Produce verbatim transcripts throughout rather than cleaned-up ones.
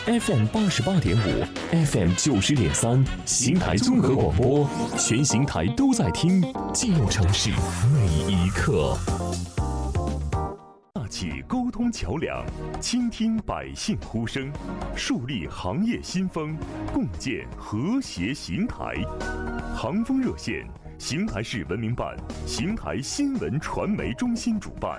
F M 八十八点五 ，F M 九十点三，邢台综合广播，全邢台都在听，记录城市每一刻。架起沟通桥梁，倾听百姓呼声，树立行业新风，共建和谐邢台。航风热线，邢台市文明办、邢台新闻传媒中心主办。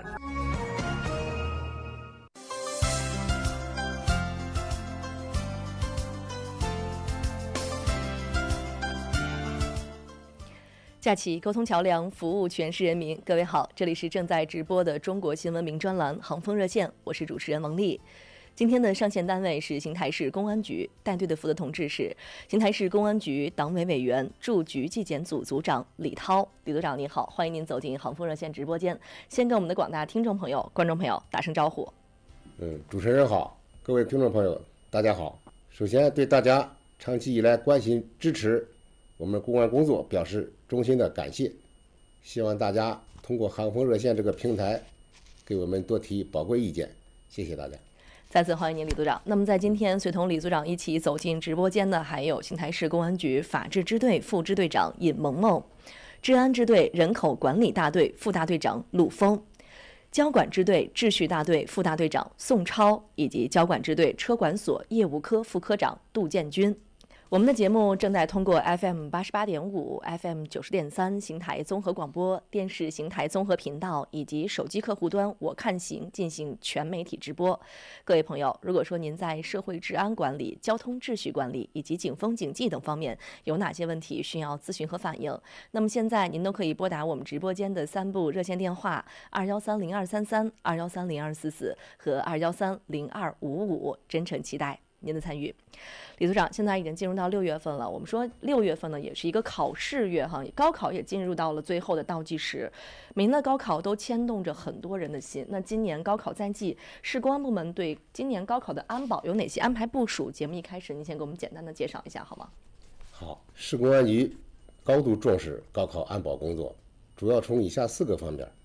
架起沟通桥梁，服务全市人民。各位好，这里是正在直播的中国新闻名专栏《航风热线》，我是主持人王丽。今天的上线单位是邢台市公安局，带队的负责同志是邢台市公安局党委委员、驻局纪检组组长李涛。李组长你好，欢迎您走进《航风热线》直播间。先跟我们的广大听众朋友、观众朋友打声招呼。 嗯，主持人好，各位听众朋友，大家好。首先对大家长期以来关心支持我们公安工作表示衷心的感谢，希望大家通过航风热线这个平台给我们多提宝贵意见，谢谢大家。 再次欢迎您，李组长。那么在今天随同李组长一起走进直播间的还有邢台市公安局法制支队副支队长尹萌萌，治安支队人口管理大队副大队长鲁峰，交管支队秩序大队副大队长宋超，以及交管支队车管所业务科副科长杜建军。我们的节目正在通过 F M 八十八点五、F M 九十点三邢台综合广播电视邢台综合频道以及手机客户端我看行进行全媒体直播。各位朋友，如果说您在社会治安管理、交通秩序管理以及警风警纪等方面有哪些问题需要咨询和反映，那么现在您都可以拨打我们直播间的三部热线电话二幺三零二三三、二幺三零二四四和二幺三零二五五，真诚期待您的参与。李组长，现在已经进入到六月份了，我们说六月份呢也是一个考试月哈，高考也进入到了最后的倒计时，每年的高考都牵动着很多人的心。那今年高考在即，市公安部门对今年高考的安保有哪些安排部署？节目一开始，您先给我们简单的介绍一下好吗？ 好，市公安局高度重视高考安保工作，主要从以下四个方面